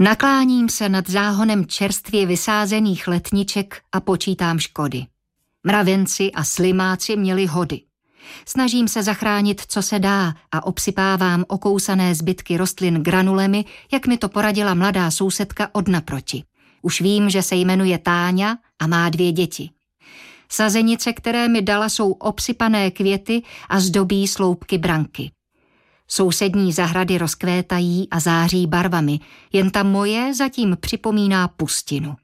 Nakláním se nad záhonem čerstvě vysázených letniček a počítám škody. Mravenci a slimáci měli hody. Snažím se zachránit, co se dá, a obsypávám okousané zbytky rostlin granulemi, jak mi to poradila mladá sousedka od naproti. Už vím, že se jmenuje Táňa a má 2 děti. Sazenice, které mi dala, jsou obsypané květy a zdobí sloupky branky. Sousední zahrady rozkvétají a září barvami, jen ta moje zatím připomíná pustinu.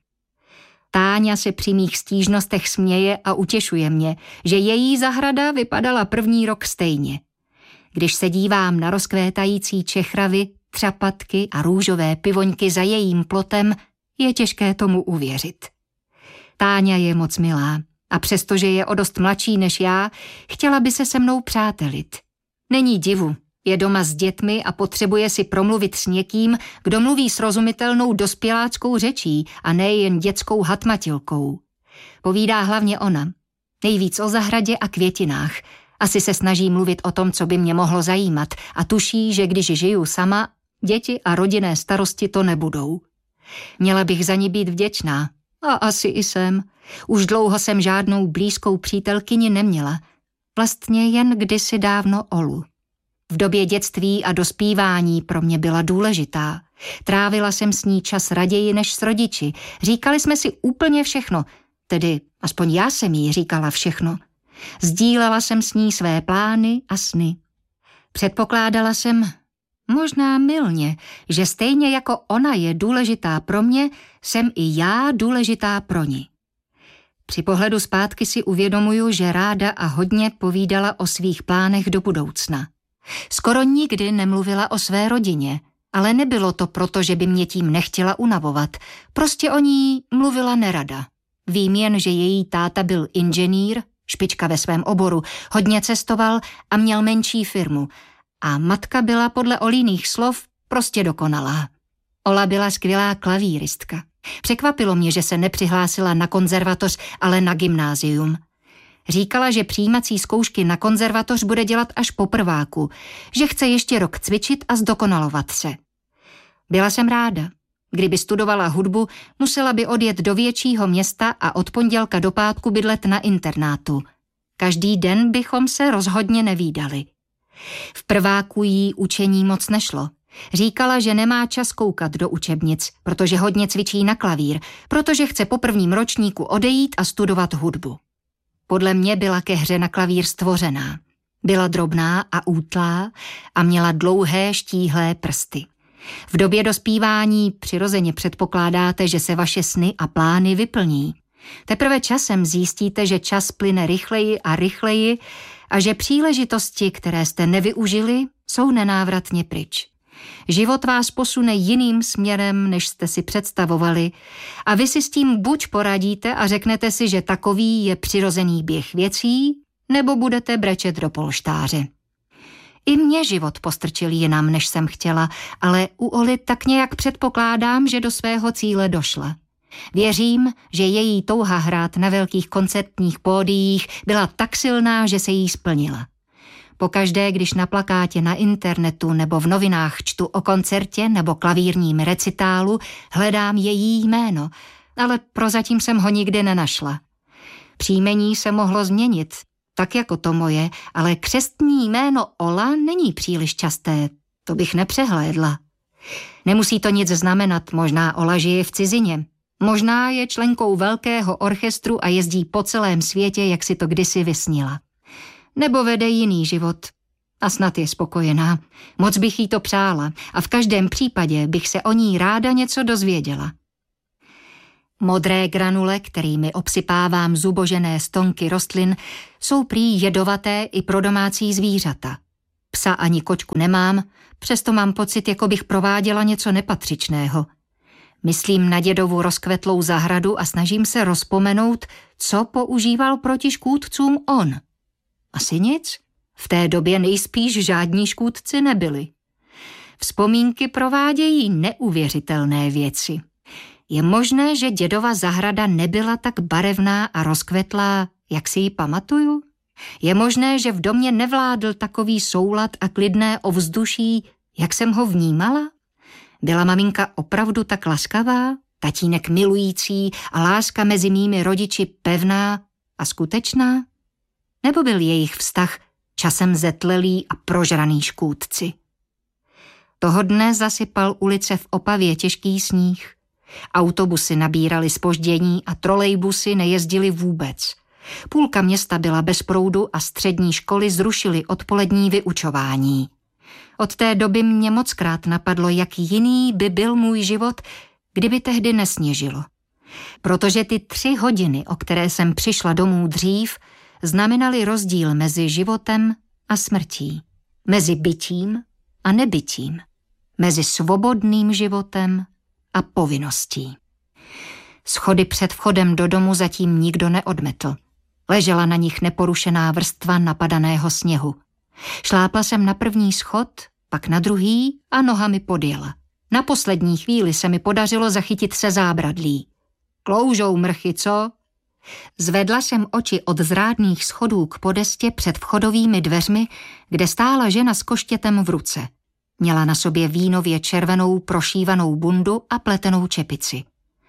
Táňa se při mých stížnostech směje a utěšuje mě, že její zahrada vypadala první rok stejně. Když se dívám na rozkvétající čechravy, třapatky a růžové pivoňky za jejím plotem, je těžké tomu uvěřit. Táňa je moc milá a přestože je o dost mladší než já, chtěla by se mnou přátelit. Není divu, je doma s dětmi a potřebuje si promluvit s někým, kdo mluví srozumitelnou dospěláckou řečí a ne jen dětskou hatmatilkou. Povídá hlavně ona. Nejvíc o zahradě a květinách. Asi se snaží mluvit o tom, co by mě mohlo zajímat, a tuší, že když žiju sama, děti a rodinné starosti to nebudou. Měla bych za ní být vděčná. A asi i jsem. Už dlouho jsem žádnou blízkou přítelkyni neměla. Vlastně jen kdysi dávno Olu. V době dětství a dospívání pro mě byla důležitá. Trávila jsem s ní čas raději než s rodiči. Říkali jsme si úplně všechno, tedy aspoň já jsem jí říkala všechno. Sdílela jsem s ní své plány a sny. Předpokládala jsem, možná mylně, že stejně jako ona je důležitá pro mě, jsem i já důležitá pro ní. Při pohledu zpátky si uvědomuju, že ráda a hodně povídala o svých plánech do budoucna. Skoro nikdy nemluvila o své rodině, ale nebylo to proto, že by mě tím nechtěla unavovat. Prostě o ní mluvila nerada. Vím jen, že její táta byl inženýr, špička ve svém oboru, hodně cestoval a měl menší firmu. A matka byla podle Olíných slov prostě dokonalá. Ola byla skvělá klavíristka. Překvapilo mě, že se nepřihlásila na konzervatoř, ale na gymnázium. Říkala, že přijímací zkoušky na konzervatoř bude dělat až po prváku, že chce ještě rok cvičit a zdokonalovat se. Byla jsem ráda. Kdyby studovala hudbu, musela by odjet do většího města a od pondělka do pátku bydlet na internátu. Každý den bychom se rozhodně nevídali. V prváku jí učení moc nešlo. Říkala, že nemá čas koukat do učebnic, protože hodně cvičí na klavír, protože chce po prvním ročníku odejít a studovat hudbu. Podle mě byla ke hře na klavír stvořená. Byla drobná a útlá a měla dlouhé štíhlé prsty. V době dospívání přirozeně předpokládáte, že se vaše sny a plány vyplní. Teprve časem zjistíte, že čas plyne rychleji a rychleji a že příležitosti, které jste nevyužili, jsou nenávratně pryč. Život vás posune jiným směrem, než jste si představovali, a vy si s tím buď poradíte a řeknete si, že takový je přirozený běh věcí, nebo budete brečet do polštáře. I mě život postrčil jinam, než jsem chtěla, ale u Oly tak nějak předpokládám, že do svého cíle došla. Věřím, že její touha hrát na velkých koncertních pódiích byla tak silná, že se jí splnila. Pokaždé, když na plakátě na internetu nebo v novinách čtu o koncertě nebo klavírním recitálu, hledám její jméno, ale prozatím jsem ho nikdy nenašla. Příjmení se mohlo změnit, tak jako to moje, ale křestní jméno Ola není příliš časté, to bych nepřehlédla. Nemusí to nic znamenat, možná Ola žije v cizině. Možná je členkou velkého orchestru a jezdí po celém světě, jak si to kdysi vysnila. Nebo vede jiný život. A snad je spokojená. Moc bych jí to přála a v každém případě bych se o ní ráda něco dozvěděla. Modré granule, kterými obsypávám zubožené stonky rostlin, jsou prý jedovaté i pro domácí zvířata. Psa ani kočku nemám, přesto mám pocit, jako bych prováděla něco nepatřičného. Myslím na dědovu rozkvetlou zahradu a snažím se rozpomenout, co používal proti škůdcům on. Asi nic. V té době nejspíš žádní škůdci nebyli. Vzpomínky provádějí neuvěřitelné věci. Je možné, že dědova zahrada nebyla tak barevná a rozkvetlá, jak si ji pamatuju? Je možné, že v domě nevládl takový soulad a klidné ovzduší, jak jsem ho vnímala? Byla maminka opravdu tak laskavá, tatínek milující a láska mezi mými rodiči pevná a skutečná? Nebo byl jejich vztah časem zetlelý a prožraný škůdci? Toho dne zasypal ulice v Opavě těžký sníh. Autobusy nabíraly zpoždění a trolejbusy nejezdily vůbec. Půlka města byla bez proudu a střední školy zrušily odpolední vyučování. Od té doby mě mockrát napadlo, jak jiný by byl můj život, kdyby tehdy nesněžilo. Protože ty 3 hodiny, o které jsem přišla domů dřív, znamenaly rozdíl mezi životem a smrtí, mezi bytím a nebytím, mezi svobodným životem a povinností. Schody před vchodem do domu zatím nikdo neodmetl. Ležela na nich neporušená vrstva napadaného sněhu. Šlápla jsem na první schod, pak na druhý a nohami podjela. Na poslední chvíli se mi podařilo zachytit se zábradlí. Kloužou mrchy, co? Zvedla jsem oči od zrádných schodů k podestě před vchodovými dveřmi, kde stála žena s koštětem v ruce. Měla na sobě vínově červenou prošívanou bundu a pletenou čepici.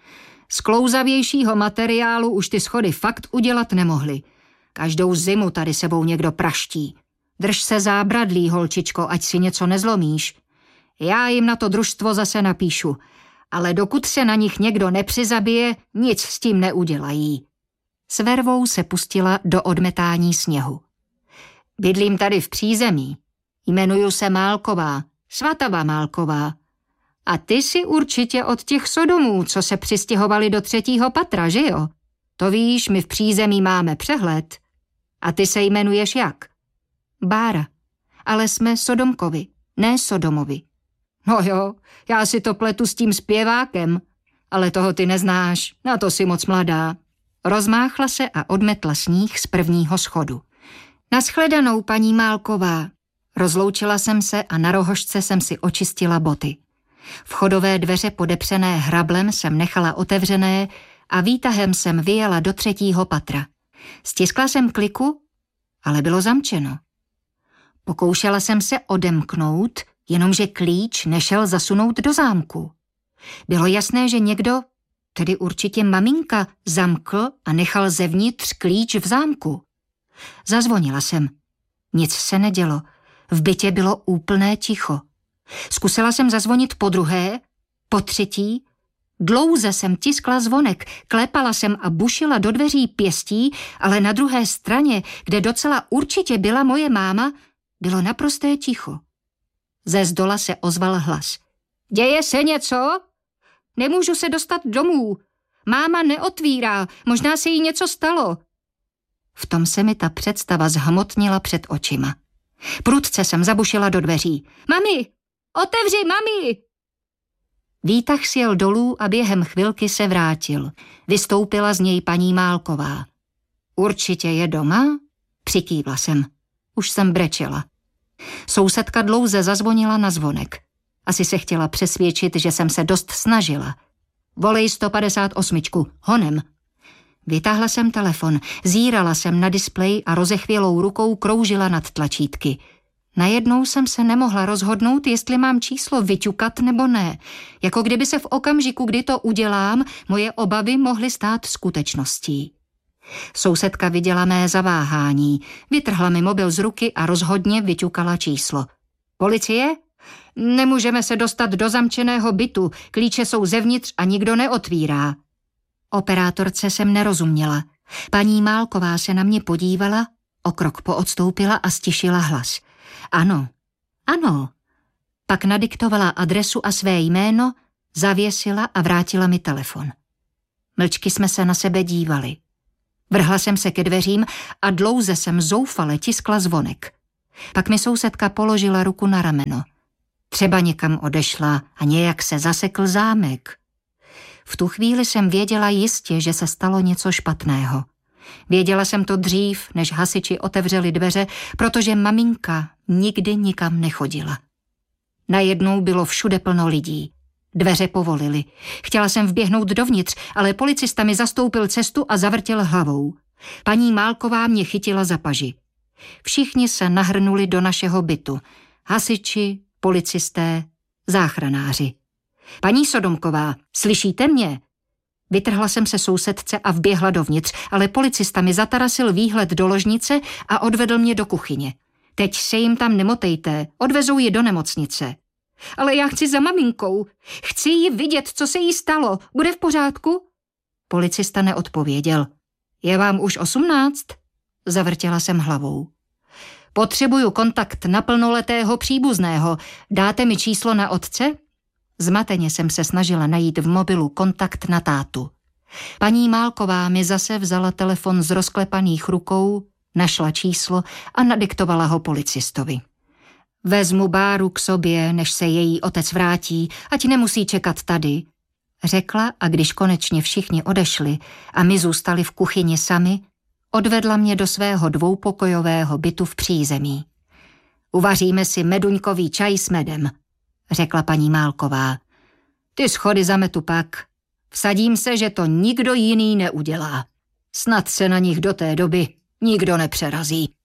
Z klouzavějšího materiálu už ty schody fakt udělat nemohli. Každou zimu tady sebou někdo praští. Drž se zábradlí, holčičko, ať si něco nezlomíš. Já jim na to družstvo zase napíšu, ale dokud se na nich někdo nepřizabije, nic s tím neudělají. S vervou se pustila do odmetání sněhu. Bydlím tady v přízemí. Jmenuju se Málková, Svatava Málková. A ty jsi určitě od těch Sodomů, co se přistěhovali do 3. patra, že jo? To víš, my v přízemí máme přehled. A ty se jmenuješ jak? Bára, ale jsme Sodomkovi, ne Sodomovi. No jo, já si to pletu s tím zpěvákem, ale toho ty neznáš, na to si moc mladá. Rozmáchla se a odmetla sníh z prvního schodu. Naschledanou, paní Málková. Rozloučila jsem se a na rohožce jsem si očistila boty. Vchodové dveře podepřené hrablem jsem nechala otevřené a výtahem jsem vyjela do 3. patra. Stiskla jsem kliku, ale bylo zamčeno. Pokoušela jsem se odemknout, jenomže klíč nešel zasunout do zámku. Bylo jasné, že někdo, tedy určitě maminka, zamkl a nechal zevnitř klíč v zámku. Zazvonila jsem. Nic se nedělo. V bytě bylo úplné ticho. Zkusila jsem zazvonit podruhé, potřetí. Dlouze jsem tiskla zvonek, klepala jsem a bušila do dveří pěstí, ale na druhé straně, kde docela určitě byla moje máma, bylo naprosté ticho. Ze zdola se ozval hlas. Děje se něco? Nemůžu se dostat domů. Máma neotvírá, možná se jí něco stalo. V tom se mi ta představa zhmotnila před očima. Prudce jsem zabušila do dveří. Mami, otevři, mami! Výtah sjel dolů a během chvilky se vrátil. Vystoupila z něj paní Málková. Určitě je doma? Přikývla jsem. Už jsem brečela. Sousedka dlouze zazvonila na zvonek. Asi se chtěla přesvědčit, že jsem se dost snažila. Volej 158, honem. Vytáhla jsem telefon, zírala jsem na displej a rozechvělou rukou kroužila nad tlačítky. Najednou jsem se nemohla rozhodnout, jestli mám číslo vyťukat nebo ne. Jako kdyby se v okamžiku, kdy to udělám, moje obavy mohly stát skutečností. Sousedka viděla mé zaváhání, vytrhla mi mobil z ruky a rozhodně vyťukala číslo. Policie? Nemůžeme se dostat do zamčeného bytu, klíče jsou zevnitř a nikdo neotvírá. Operátorce jsem nerozuměla. Paní Málková se na mě podívala, o krok poodstoupila a stišila hlas. Ano, ano. Pak nadiktovala adresu a své jméno, zavěsila a vrátila mi telefon. Mlčky jsme se na sebe dívali. Vrhla jsem se ke dveřím a dlouze jsem zoufale tiskla zvonek. Pak mi sousedka položila ruku na rameno. Třeba někam odešla a nějak se zasekl zámek. V tu chvíli jsem věděla jistě, že se stalo něco špatného. Věděla jsem to dřív, než hasiči otevřeli dveře, protože maminka nikdy nikam nechodila. Najednou bylo všude plno lidí. Dveře povolily. Chtěla jsem vběhnout dovnitř, ale policista mi zastoupil cestu a zavrtěl hlavou. Paní Málková mě chytila za paži. Všichni se nahrnuli do našeho bytu. Hasiči, policisté, záchranáři. Paní Sodomková, slyšíte mě? Vytrhla jsem se sousedce a vběhla dovnitř, ale policista mi zatarasil výhled do ložnice a odvedl mě do kuchyně. Teď se jim tam nemotejte, odvezou ji do nemocnice. Ale já chci za maminkou. Chci ji vidět, co se jí stalo. Bude v pořádku? Policista neodpověděl. Je vám už 18? Zavrtěla jsem hlavou. Potřebuju kontakt na plnoletého příbuzného. Dáte mi číslo na otce? Zmateně jsem se snažila najít v mobilu kontakt na tátu. Paní Málková mi zase vzala telefon z rozklepaných rukou, našla číslo a nadiktovala ho policistovi. Vezmu Báru k sobě, než se její otec vrátí, ať nemusí čekat tady, řekla, a když konečně všichni odešli a my zůstali v kuchyni sami, odvedla mě do svého dvoupokojového bytu v přízemí. Uvaříme si meduňkový čaj s medem, řekla paní Málková. Ty schody zametu pak. Vsadím se, že to nikdo jiný neudělá. Snad se na nich do té doby nikdo nepřerazí.